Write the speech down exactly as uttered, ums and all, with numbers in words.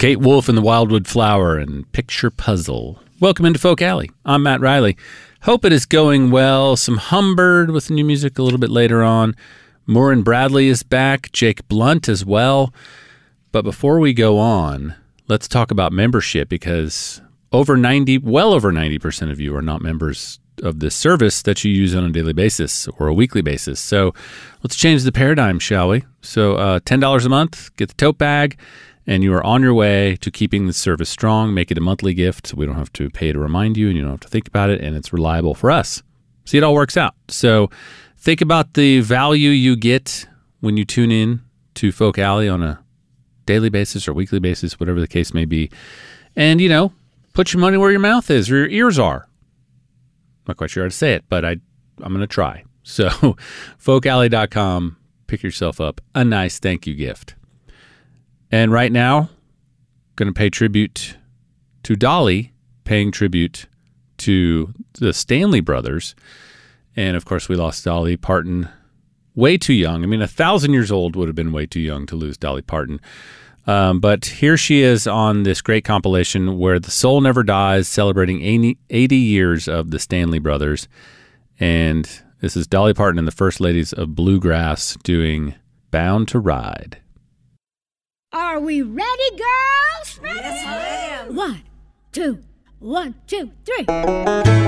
Kate Wolf and the Wildwood Flower and Picture Puzzle. Welcome into Folk Alley. I'm Matt Riley. Hope it is going well. Some Humbird with new music a little bit later on. Moore and Bradley is back. Jake Blunt as well. But before we go on, let's talk about membership, because over ninety, well over ninety percent of you are not members of this service that you use on a daily basis or a weekly basis. So let's change the paradigm, shall we? So uh, ten dollars a month, get the tote bag, and you are on your way to keeping the service strong. Make it a monthly gift so we don't have to pay to remind you and you don't have to think about it, and it's reliable for us. See, it all works out. So think about the value you get when you tune in to Folk Alley on a daily basis or weekly basis, whatever the case may be. And, you know, put your money where your mouth is, or your ears are. I'm not quite sure how to say it, but I, I'm going to try. So folk alley dot com, pick yourself up a nice thank you gift. And right now, going to pay tribute to Dolly, paying tribute to the Stanley Brothers. And, of course, we lost Dolly Parton way too young. I mean, a thousand years old would have been way too young to lose Dolly Parton. Um, but here she is on this great compilation where The Soul Never Dies, celebrating eighty years of the Stanley Brothers. And this is Dolly Parton and the First Ladies of Bluegrass doing Bound to Ride. Are we ready, girls? Ready? Yes, ma'am. One, two, one, two, three.